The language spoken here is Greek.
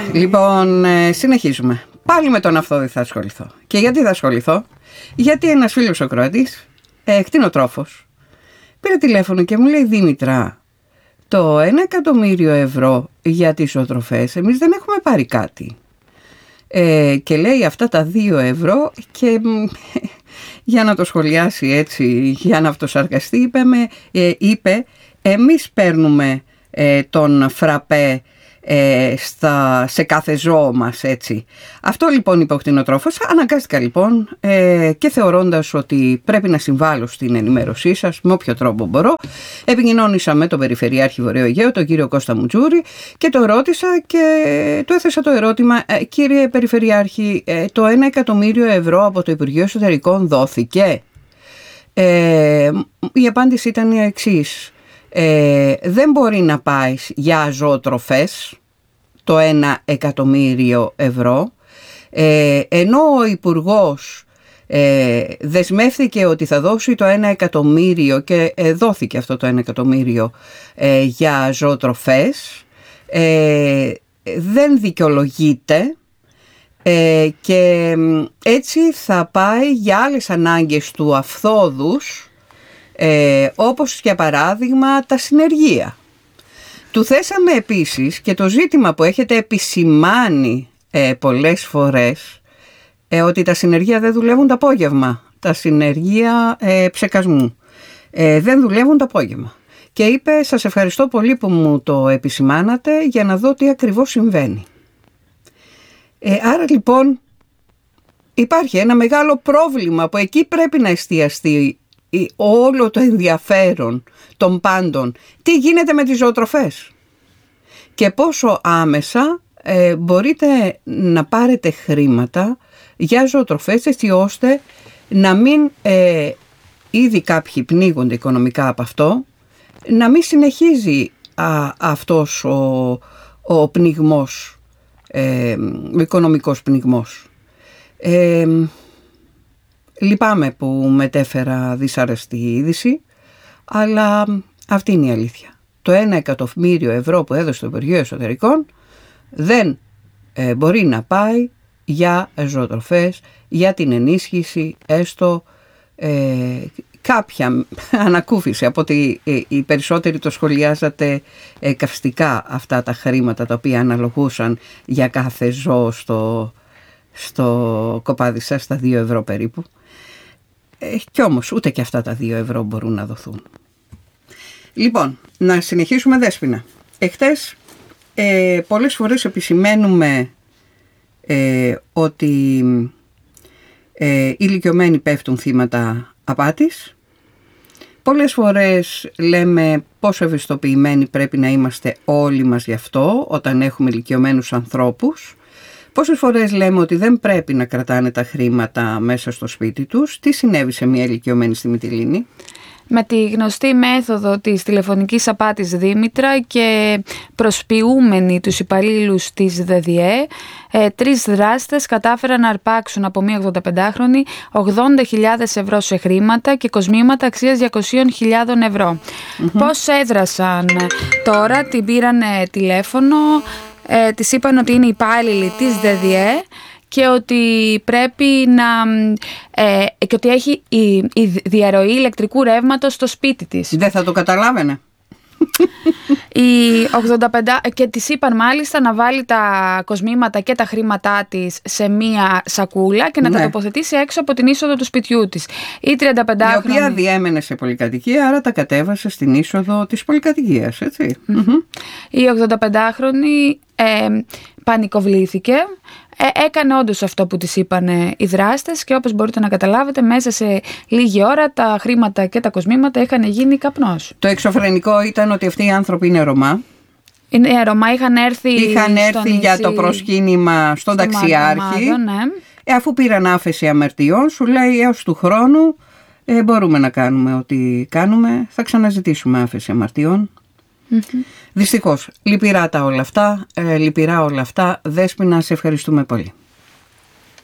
Λοιπόν, συνεχίζουμε. Πάλι με τον Αυθόδη θα ασχοληθώ. Και γιατί θα ασχοληθώ? Γιατί ένας φίλος ο Κροατής, κτηνοτρόφος, πήρε τηλέφωνο και μου λέει: Δήμητρα, το 1 εκατομμύριο ευρώ για τις ζωοτροφές εμείς δεν έχουμε πάρει κάτι. Και λέει αυτά τα 2 ευρώ και για να το σχολιάσει έτσι, για να αυτοσαρκαστεί, είπε εμείς παίρνουμε τον φραπέ σε κάθε ζώο μας, έτσι. Αυτό λοιπόν είπε ο κτηνοτρόφος. Αναγκάστηκα λοιπόν και θεωρώντας ότι πρέπει να συμβάλλω στην ενημέρωσή σας με όποιο τρόπο μπορώ, επικοινώνησα με τον Περιφερειάρχη Βορείου Αιγαίου, τον κύριο Κώστα Μουτζούρη, και το ρώτησα και του έθεσα το ερώτημα: κύριε Περιφερειάρχη, το 1 εκατομμύριο ευρώ από το Υπουργείο Εσωτερικών δόθηκε? Η απάντηση ήταν η εξής: δεν μπορεί να πάει για ζωοτροφές το 1 εκατομμύριο ευρώ, ενώ ο Υπουργός δεσμεύθηκε ότι θα δώσει το 1 εκατομμύριο και δόθηκε αυτό το 1 εκατομμύριο για ζωοτροφές. Δεν δικαιολογείται και έτσι θα πάει για άλλες ανάγκες του Αυθόδους, όπως για παράδειγμα τα συνεργεία. Του θέσαμε επίσης και το ζήτημα που έχετε επισημάνει πολλές φορές, ότι τα συνεργεία δεν δουλεύουν το απόγευμα, τα συνεργεία ψεκασμού δεν δουλεύουν το απόγευμα. Και είπε: σας ευχαριστώ πολύ που μου το επισημάνατε για να δω τι ακριβώς συμβαίνει. Άρα λοιπόν υπάρχει ένα μεγάλο πρόβλημα που εκεί πρέπει να εστιαστεί όλο το ενδιαφέρον των πάντων. Τι γίνεται με τις ζωοτροφές και πόσο άμεσα μπορείτε να πάρετε χρήματα για ζωοτροφές, έτσι ώστε να μην ήδη κάποιοι πνίγονται οικονομικά από αυτό, να μην συνεχίζει αυτός ο πνιγμός, ο οικονομικός πνιγμός. Λυπάμαι που μετέφερα δυσάρεστη είδηση, αλλά αυτή είναι η αλήθεια. Το 1 εκατομμύριο ευρώ που έδωσε το Υπουργείο Εσωτερικών δεν μπορεί να πάει για ζωοτροφές, για την ενίσχυση έστω κάποια ανακούφιση, από ότι οι περισσότεροι το σχολιάζατε καυστικά αυτά τα χρήματα τα οποία αναλογούσαν για κάθε ζώο στο κοπάδι σας, τα 2 ευρώ περίπου. Κι όμως ούτε και αυτά τα 2 ευρώ μπορούν να δοθούν. Λοιπόν, να συνεχίσουμε, Δέσποινα. Εχθές πολλές φορές επισημαίνουμε ότι οι ηλικιωμένοι πέφτουν θύματα απάτης. Πολλές φορές λέμε πόσο ευαισθητοποιημένοι πρέπει να είμαστε όλοι μας γι' αυτό όταν έχουμε ηλικιωμένους ανθρώπους. Πόσες φορές λέμε ότι δεν πρέπει να κρατάνε τα χρήματα μέσα στο σπίτι τους. Τι συνέβη σε μια ηλικιωμένη στη Μυτιλήνη? Με τη γνωστή μέθοδο της τηλεφωνικής απάτης, Δήμητρα, και προσποιούμενοι τους υπαλλήλους της ΔΔΕ, 3 δράστες κατάφεραν να αρπάξουν από μία 85χρονη 80.000 ευρώ σε χρήματα και κοσμήματα αξίας 200.000 ευρώ. Πώς έδρασαν τώρα? Την πήραν τηλέφωνο, της είπαν ότι είναι υπάλληλοι της ΔΔΕ και ότι πρέπει να και ότι έχει η διαρροή ηλεκτρικού ρεύματος στο σπίτι της. Δεν θα το καταλάβαινε. Η 85, και της είπαν μάλιστα να βάλει τα κοσμήματα και τα χρήματά της σε μία σακούλα και να τα τοποθετήσει έξω από την είσοδο του σπιτιού της. Η 35χρονη, η οποία διέμενε σε πολυκατοικία, άρα τα κατέβασε στην είσοδο της πολυκατοικίας, έτσι. Η 85χρονη πανικοβλήθηκε. Έκανε όντως αυτό που της είπαν οι δράστες και όπως μπορείτε να καταλάβετε, μέσα σε λίγη ώρα τα χρήματα και τα κοσμήματα είχαν γίνει καπνός. Το εξωφρενικό ήταν ότι αυτοί οι άνθρωποι είναι Ρωμά. Είναι Ρωμά, είχαν έρθει για το προσκύνημα στον ταξιάρχη. Ναι. Αφού πήραν άφεση αμαρτιών, σου λέει έως του χρόνου μπορούμε να κάνουμε ό,τι κάνουμε, θα ξαναζητήσουμε άφεση αμαρτιών. Δυστυχώς, λυπηρά όλα αυτά. Δέσποινα, σε ευχαριστούμε πολύ.